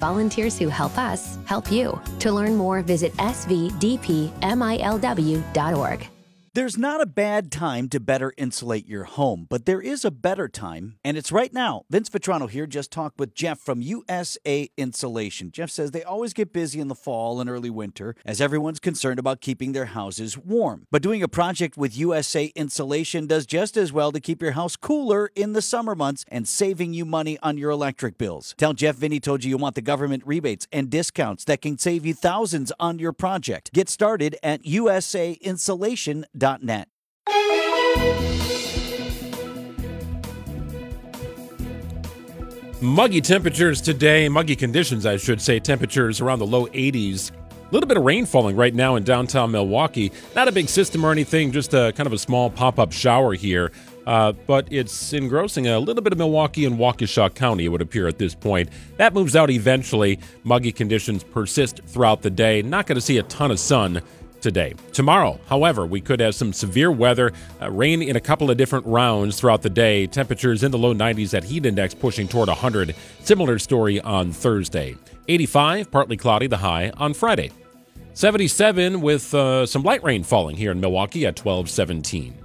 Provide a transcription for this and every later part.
volunteers who help us help you. To learn more, visit svdpmilw.org. There's not a bad time to better insulate your home, but there is a better time, and it's right now. Vince Vitrano here just talked with Jeff from USA Insulation. Jeff says they always get busy in the fall and early winter as everyone's concerned about keeping their houses warm. But doing a project with USA Insulation does just as well to keep your house cooler in the summer months and saving you money on your electric bills. Tell Jeff Vinny told you want the government rebates and discounts that can save you thousands on your project. Get started at usainsulation.net. Muggy temperatures today, muggy conditions, I should say, temperatures around the low 80s. A little bit of rain falling right now in downtown Milwaukee. Not a big system or anything, just a kind of a small pop-up shower here. But it's engrossing a little bit of Milwaukee and Waukesha County, it would appear at this point. That moves out eventually. Muggy conditions persist throughout the day. Not going to see a ton of sun today. Tomorrow, however, we could have some severe weather, rain in a couple of different rounds throughout the day. Temperatures in the low 90s, that heat index pushing toward 100. Similar story on Thursday. 85, partly cloudy, the high on Friday. 77 with some light rain falling here in Milwaukee at 12:17.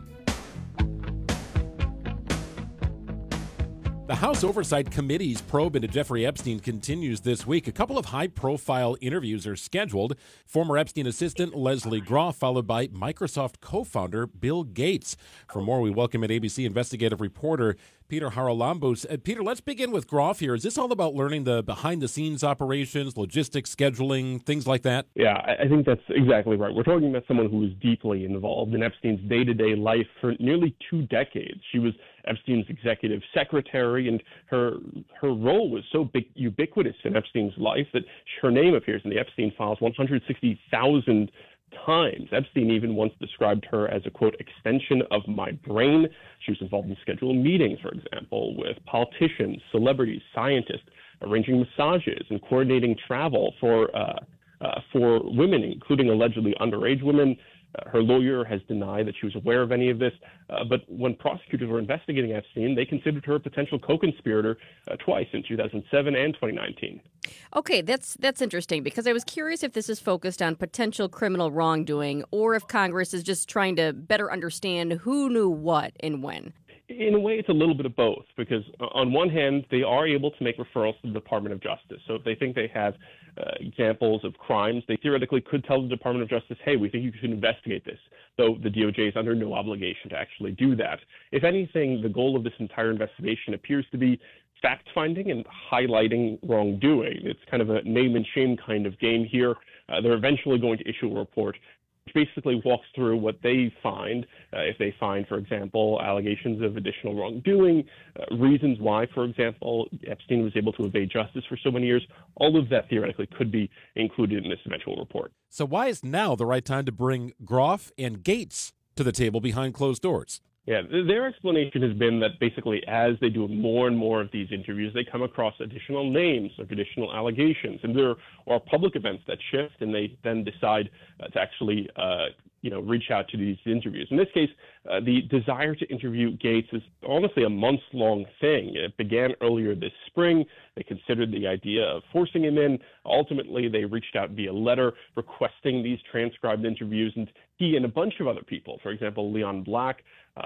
The House Oversight Committee's probe into Jeffrey Epstein continues this week. A couple of high-profile interviews are scheduled. Former Epstein assistant Leslie Groff, followed by Microsoft co-founder Bill Gates. For more, we welcome an ABC investigative reporter, Peter Haralambous. Peter, let's begin with Groff here. Is this all about learning the behind-the-scenes operations, logistics, scheduling, things like that? Yeah, I think that's exactly right. We're talking about someone who was deeply involved in Epstein's day-to-day life for nearly 2 decades. She was Epstein's executive secretary, and her role was so ubiquitous in Epstein's life that her name appears in the Epstein files 160,000 times. Epstein even once described her as a, quote, extension of my brain. She was involved in scheduling meetings, for example, with politicians, celebrities, scientists, arranging massages and coordinating travel for women, including allegedly underage women. Her lawyer has denied that she was aware of any of this, but when prosecutors were investigating Epstein, they considered her a potential co-conspirator twice in 2007 and 2019. Okay, that's interesting, because I was curious if this is focused on potential criminal wrongdoing or if Congress is just trying to better understand who knew what and when. In a way, it's a little bit of both, because on one hand, they are able to make referrals to the Department of Justice. So if they think they have examples of crimes, they theoretically could tell the Department of Justice, hey, we think you should investigate this, though the DOJ is under no obligation to actually do that. If anything, the goal of this entire investigation appears to be fact-finding and highlighting wrongdoing. It's kind of a name-and-shame kind of game here. They're eventually going to issue a report which basically walks through what they find. If they find, for example, allegations of additional wrongdoing, reasons why, for example, Epstein was able to evade justice for so many years, all of that theoretically could be included in this eventual report. So why is now the right time to bring Groff and Gates to the table behind closed doors? Yeah, their explanation has been that basically as they do more and more of these interviews, they come across additional names or additional allegations. And there are public events that shift, and they then decide to actually reach out to these interviews. In this case, the desire to interview Gates is honestly a months-long thing. It began earlier this spring. They considered the idea of forcing him in. Ultimately, they reached out via letter requesting these transcribed interviews, and he and a bunch of other people, for example, Leon Black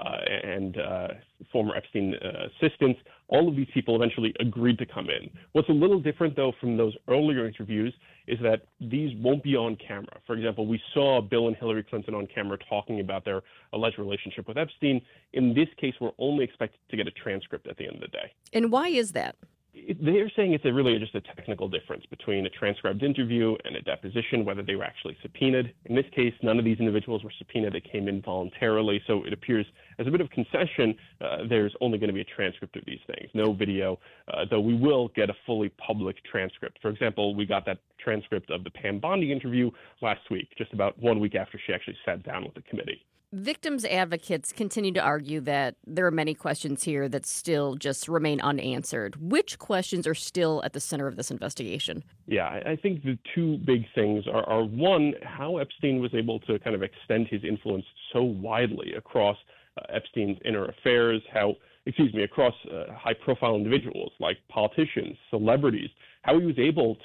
and former Epstein assistants, all of these people eventually agreed to come in. What's a little different, though, from those earlier interviews is that these won't be on camera. For example, we saw Bill and Hillary Clinton on camera talking about their alleged relationship with Epstein. In this case, we're only expected to get a transcript at the end of the day. And why is that? They're saying it's really just a technical difference between a transcribed interview and a deposition, whether they were actually subpoenaed. In this case, none of these individuals were subpoenaed. They came in voluntarily. So it appears as a bit of concession, there's only going to be a transcript of these things, no video, though we will get a fully public transcript. For example, we got that transcript of the Pam Bondi interview last week, just about 1 week after she actually sat down with the committee. Victims' advocates continue to argue that there are many questions here that still just remain unanswered. Which questions are still at the center of this investigation? Yeah, I think the two big things are one, how Epstein was able to kind of extend his influence so widely across Epstein's inner affairs, across high-profile individuals like politicians, celebrities, how he was able